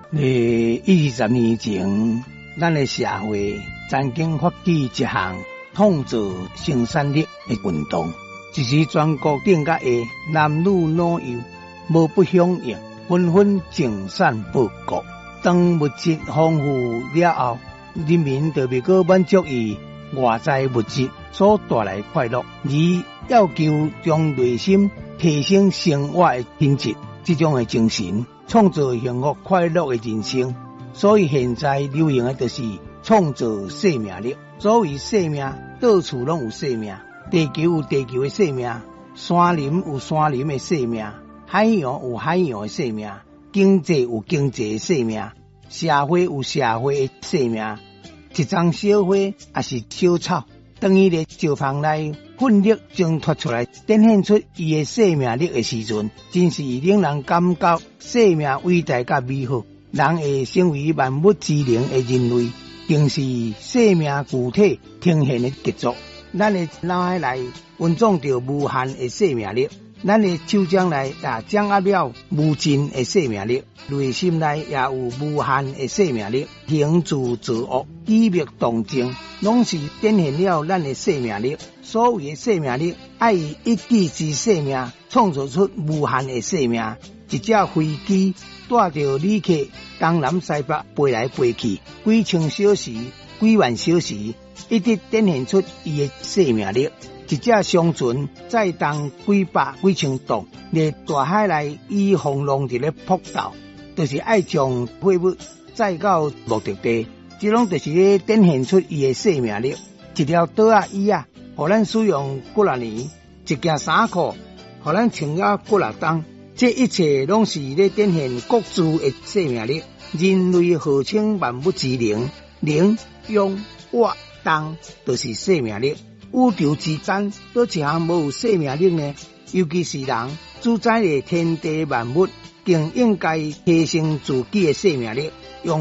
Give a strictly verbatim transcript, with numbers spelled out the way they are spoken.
呃，二十年前，咱的社会曾经发起一项创造生产力的运动，就是全国顶甲的男女老幼无不响应，纷纷种产报国。当物质丰富了后，人民就未过满足于外在物质所带来快乐，而要求将内心提升生活的品质，这种的精神创造幸福快乐的人生。所以现在流行的就是创造生命力。所谓生命，到处拢有生命，地球有地球的生命，山林有山林的生命，海洋有海洋的生命，经济有经济的生命，社会有社会的生命。一丛小花也是小草，当伊咧石缝内奋力挣脱出来，展现出伊的生命力的时阵，真是令人感觉生命伟大甲美好。人会成为万物之灵的人类，定是生命具体呈现的杰作。咱的脑海内运作着无限的生命力，咱的手掌内也掌握了无尽的生命力，内心内也有无限的生命力。行住坐卧、语默动静，拢是展现了咱的生命力。所谓的生命力，爱以一己之生命创造出无限的生命。一架飞机带着旅客东南西北飞来飞去，几千小时、几万小时，一直展现出伊的生命力。一只商船载动几百几千吨，在大海内以风浪伫咧扑倒，就是爱将货物载到目的地。这种就是咧展现出伊的生命力。一条岛啊椅啊，互咱使用几啊年；一件衫裤，互咱穿了几啊冬。这一切拢是咧展现各自的生命力。人类号称万物之灵，灵、用、活、动，都是生命力。宇宙之间，倒一项无有生命力呢？尤其是人，主宰的天地万物，更应该提升自己的生命力。